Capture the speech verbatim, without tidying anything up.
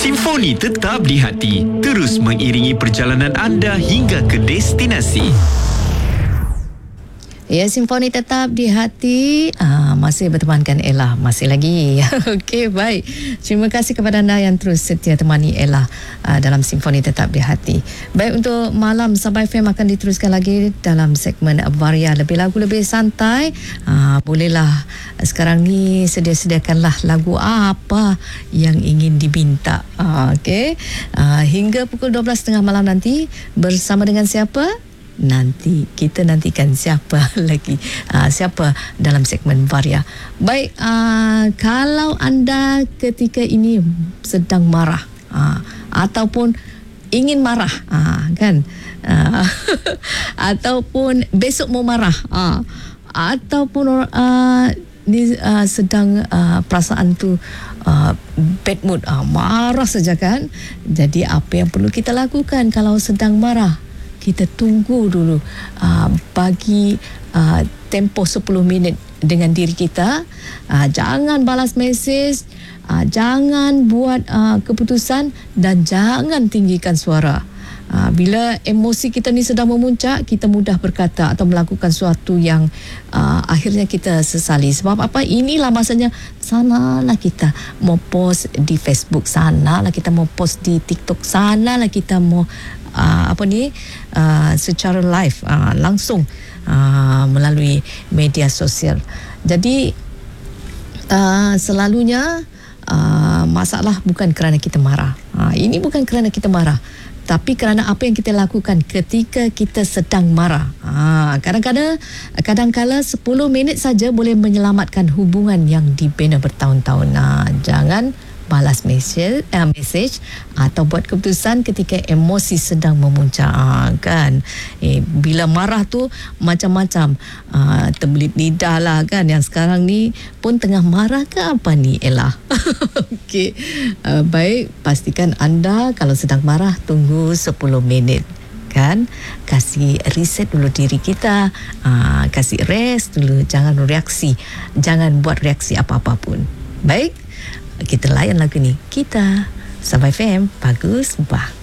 Simfoni tetap di hati, terus mengiringi perjalanan anda hingga ke destinasi. Ya, Simfoni tetap di hati. Ah, masih bertemankan Ella. Masih lagi. Okey, baik. Terima kasih kepada anda yang terus setia temani Ella ah, dalam Simfoni tetap di hati. Baik, untuk malam Sabah F M akan diteruskan lagi dalam segmen Varia. Lebih lagu, lebih santai. Ah, bolehlah sekarang ni sedia-sediakanlah lagu apa yang ingin diminta. Ah, Okey. Ah, hingga pukul dua belas tiga puluh malam nanti bersama dengan siapa? Nanti kita nantikan siapa lagi uh, siapa dalam segmen Varia. Baik, uh, kalau anda ketika ini sedang marah uh, ataupun ingin marah uh, kan uh, ataupun besok mau marah uh, ataupun uh, ni uh, sedang uh, perasaan tu uh, bad mood, uh, marah saja kan. Jadi apa yang perlu kita lakukan kalau sedang marah? Kita tunggu dulu, uh, bagi uh, tempoh sepuluh minit dengan diri kita. Uh, jangan balas mesej, uh, jangan buat uh, keputusan dan jangan tinggikan suara. Uh, bila emosi kita ni sedang memuncak, kita mudah berkata atau melakukan sesuatu yang uh, akhirnya kita sesali. Sebab apa? Inilah masanya, sanalah kita mau post di Facebook, sanalah kita mau post di TikTok, sanalah kita mau Uh, apa ni uh, secara live uh, langsung uh, melalui media sosial. Jadi uh, selalunya uh, masalah bukan kerana kita marah. Uh, ini bukan kerana kita marah, tapi kerana apa yang kita lakukan ketika kita sedang marah. Ha, kadang-kadang, kadang-kala sepuluh minit saja boleh menyelamatkan hubungan yang dibina bertahun-tahun. Ha, jangan balas mesej, uh, mesej atau buat keputusan ketika emosi sedang memuncak, ha, kan. Eh, bila marah tu macam-macam, uh, terbelit lidah lah kan. Yang sekarang ni pun tengah marah ke apa ni, Ella? Okey, uh, baik, pastikan anda kalau sedang marah tunggu sepuluh minit. Kan, kasih reset dulu diri kita, uh, kasih rest dulu, jangan reaksi, jangan buat reaksi apa-apa pun. Baik, kita layan lagu ni. Kita Sabah F M, bagus bah.